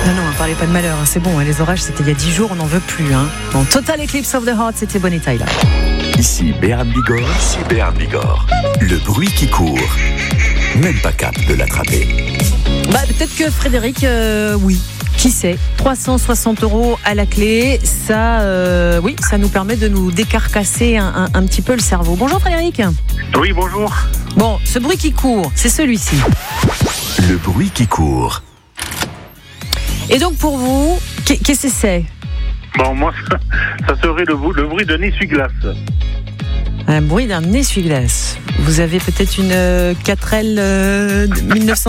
Non, parlez pas de malheur, hein. C'est bon, hein. Les orages, c'était il y a 10 jours, on n'en veut plus. Hein. Bon, Total Eclipse of the Heart, c'était Bonnie Tyler. Ici Béarn Bigorre. Le bruit qui court. Même pas cap de l'attraper. Peut-être que Frédéric, oui. Qui sait, 360 € à la clé, ça nous permet de nous décarcasser un petit peu le cerveau. Bonjour Frédéric. Oui, bonjour. Bon, ce bruit qui court, c'est celui-ci. Le bruit qui court. Et donc pour vous, qu'est-ce que c'est ? Bon, moi, ça serait le bruit d'un essuie-glace. Un bruit d'un essuie-glace. Vous avez peut-être une 4L 1964 ?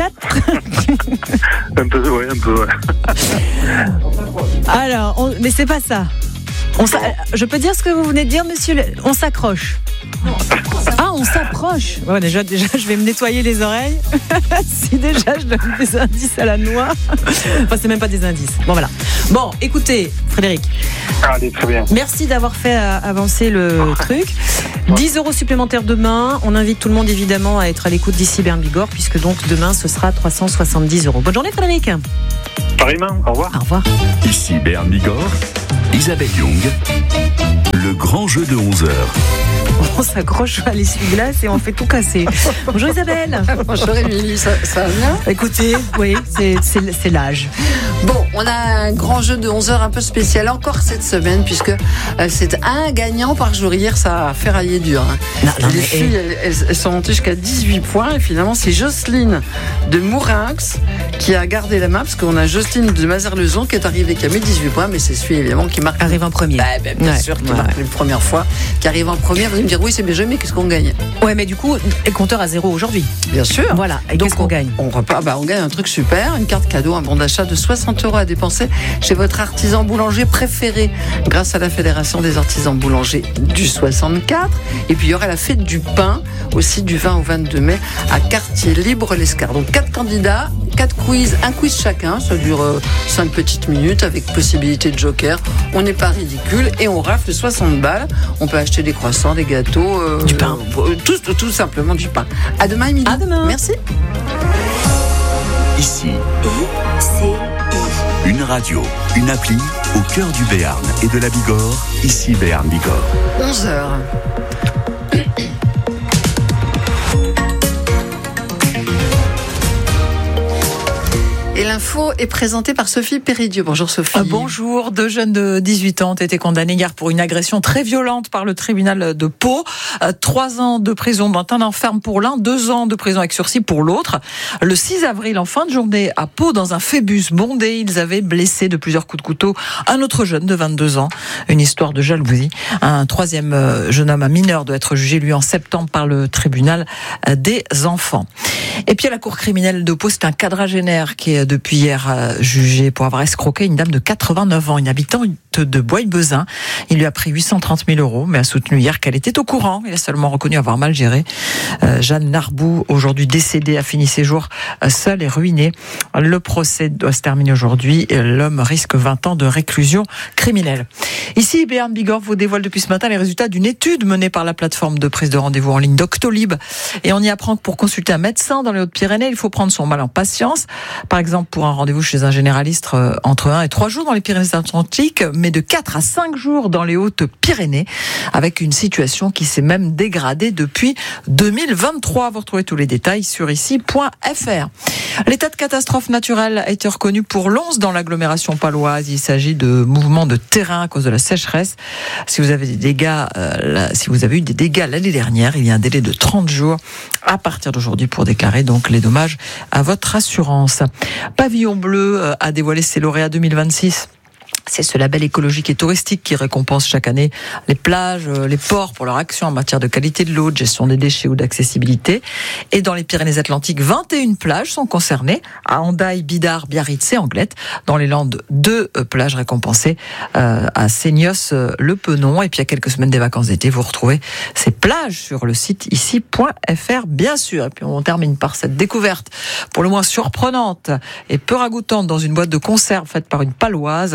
Un peu, ouais. Alors, mais c'est pas ça. Je peux dire ce que vous venez de dire, monsieur ? On s'accroche. Ah, on s'approche. Ouais, déjà, je vais me nettoyer les oreilles. Si déjà je donne des indices à la noix. Enfin, c'est même pas des indices. Bon, voilà. Bon, écoutez, Frédéric. Allez, très bien. Merci d'avoir fait avancer le truc. 10 € supplémentaires demain. On invite tout le monde évidemment à être à l'écoute d'ici Béarn Bigorre, puisque donc demain ce sera 370 €. Bonne journée Frédéric. Pareillement, au revoir. Au revoir. Ici Béarn Bigorre, Isabelle Young. Le grand jeu de 11h. On s'accroche à l'essuie-glace et on fait tout casser. Bonjour Isabelle. Bonjour Émilie, ça va bien ? Écoutez, oui, c'est l'âge. Bon, on a un grand jeu de 11h un peu spécial encore cette semaine, puisque c'est un gagnant par jour. Hier, ça a ferraillé dur. Hein. Les filles, elles sont montées jusqu'à 18 points. Et finalement, c'est Jocelyne de Mourinx qui a gardé la main, parce qu'on a Jocelyne de Mazerlezon qui est arrivée, qui a mis 18 points, mais c'est celui évidemment qui marque. Arrive en premier. Bien sûr, qui marque une première fois, qui arrive en première. Vous allez me dire, oui, c'est bien joué, mais qu'est-ce qu'on gagne ? Ouais, mais du coup, le compteur à 0 aujourd'hui. Bien sûr. Voilà. Et donc, qu'est-ce qu'on gagne ? On repart. On gagne un truc super, une carte cadeau, un bon d'achat de 60 € à dépenser chez votre artisan boulanger préféré, grâce à la Fédération des artisans boulangers du 64. Et puis il y aura la fête du pain aussi du 20 au 22 mai à Quartier-Libre-l'Escar. Donc 4 candidats, 4 quiz, un quiz chacun, ça dure 5 petites minutes avec possibilité de joker. On n'est pas ridicule et on rafle 60 balles. On peut acheter des croissants, des gâteaux, du pain, tout simplement du pain. À demain Émilie. À demain. Merci. Ici, une radio, une appli au cœur du Béarn et de la Bigorre. Ici Béarn Bigorre. 11h. Et l'info est présentée par Sophie Péridieu. Bonjour Sophie. Bonjour. 2 jeunes de 18 ans ont été condamnés hier pour une agression très violente par le tribunal de Pau. 3 ans de prison dans un enferme pour l'un, 2 ans de prison avec sursis pour l'autre. Le 6 avril, en fin de journée, à Pau, dans un phébus bondé, ils avaient blessé de plusieurs coups de couteau un autre jeune de 22 ans. Une histoire de jalousie. Un 3e jeune homme, un mineur, doit être jugé, lui, en septembre par le tribunal des enfants. Et puis à la cour criminelle de Pau, c'est un quadragénaire qui est depuis hier jugé pour avoir escroqué une dame de 89 ans, une habitante de Bois-Bezin. Il lui a pris 830 000 €, mais a soutenu hier qu'elle était au courant. Il a seulement reconnu avoir mal géré. Jeanne Narbou, aujourd'hui décédée, a fini ses jours seule et ruinée. Le procès doit se terminer aujourd'hui et l'homme risque 20 ans de réclusion criminelle. Ici, Béarn Bigorre vous dévoile depuis ce matin les résultats d'une étude menée par la plateforme de prise de rendez-vous en ligne Doctolib. Et on y apprend que pour consulter un médecin dans les Hautes-Pyrénées, il faut prendre son mal en patience. Par exemple, pour un rendez-vous chez un généraliste, entre 1 et 3 jours dans les Pyrénées-Atlantiques, mais de 4 à 5 jours dans les Hautes-Pyrénées, avec une situation qui s'est même dégradée depuis 2023. Vous retrouvez tous les détails sur ici.fr. L'état de catastrophe naturelle a été reconnu pour l'11 dans l'agglomération paloise. Il s'agit de mouvements de terrain à cause de la sécheresse. Si vous avez eu des dégâts l'année dernière, il y a un délai de 30 jours à partir d'aujourd'hui pour déclarer donc les dommages à votre assurance. Pavillon Bleu a dévoilé ses lauréats 2026. C'est ce label écologique et touristique qui récompense chaque année les plages, les ports pour leur action en matière de qualité de l'eau, de gestion des déchets ou d'accessibilité. Et dans les Pyrénées-Atlantiques, 21 plages sont concernées, à Hendaye, Bidart, Biarritz et Anglette. Dans les Landes, 2 plages récompensées à Seignos, Le Penon. Et puis il y a quelques semaines des vacances d'été, vous retrouvez ces plages sur le site ici.fr, bien sûr. Et puis on termine par cette découverte pour le moins surprenante et peu ragoûtante dans une boîte de conserve faite par une paloise.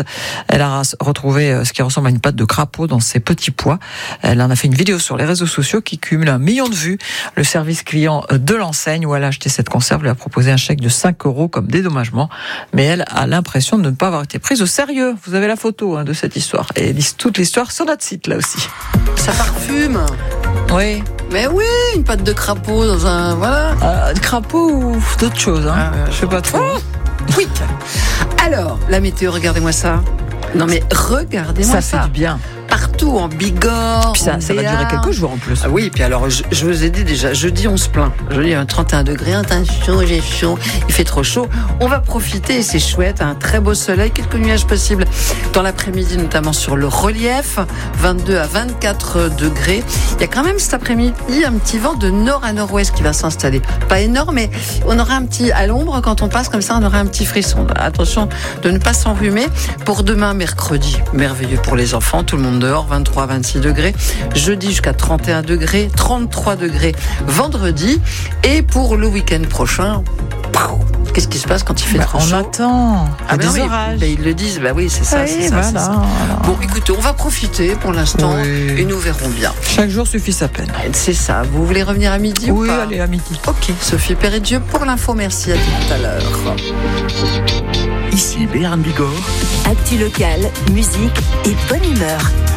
Elle a retrouvé ce qui ressemble à une pâte de crapaud dans ses petits pois. Elle en a fait une vidéo sur les réseaux sociaux qui cumule 1 million de vues. Le service client de l'enseigne où elle a acheté cette conserve lui a proposé un chèque de 5 € comme dédommagement. Mais elle a l'impression de ne pas avoir été prise au sérieux. Vous avez la photo de cette histoire. Et toute l'histoire sur notre site, là aussi. Ça parfume. Oui. Mais oui, une pâte de crapaud dans un... Voilà. Crapaud ou d'autres choses, hein. Je sais pas trop. Oui. Alors, la météo, regardez-moi ça. Non mais regardez-moi ça. Ça fait du bien. Partout en Bigorre. Puis ça va durer quelques jours en plus. Ah oui, puis alors je vous ai dit déjà, jeudi on se plaint. Jeudi 31 degrés, j'ai chaud, il fait trop chaud. On va profiter et c'est chouette, un très beau soleil, quelques nuages possibles dans l'après-midi, notamment sur le relief, 22 à 24 degrés. Il y a quand même cet après-midi un petit vent de nord à nord-ouest qui va s'installer. Pas énorme, mais on aura un petit, à l'ombre, quand on passe comme ça, on aura un petit frisson. Attention de ne pas s'enrhumer. Pour demain, mercredi, merveilleux pour les enfants, tout le monde dehors, 23 à 26 degrés. Jeudi jusqu'à 31 degrés, 33 degrés vendredi. Et pour le week-end prochain, qu'est-ce qui se passe quand il fait trop chaud? On attend. Des orages. Ils le disent, oui, c'est ça. Oui, c'est ça, c'est ça. Bon, écoutez, on va profiter pour l'instant et nous verrons bien. Chaque jour suffit sa peine. C'est ça. Vous voulez revenir à midi ou pas? Oui, allez, à midi. Ok, Sophie Perret-Dieu pour l'info. Merci, à tout à l'heure. Ici Béarn Bigorre. Actu local, musique et bonne humeur.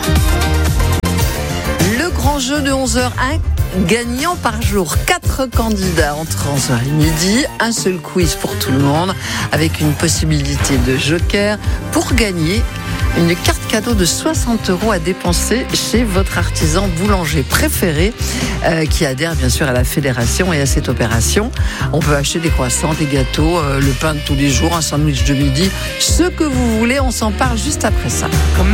Le grand jeu de 11h, un gagnant par jour. 4 candidats entre 11h et midi. Un seul quiz pour tout le monde avec une possibilité de joker pour gagner une carte cadeau de 60 € à dépenser chez votre artisan boulanger préféré qui adhère bien sûr à la fédération et à cette opération. On peut acheter des croissants, des gâteaux, le pain de tous les jours, un sandwich de midi, ce que vous voulez. On s'en parle juste après ça.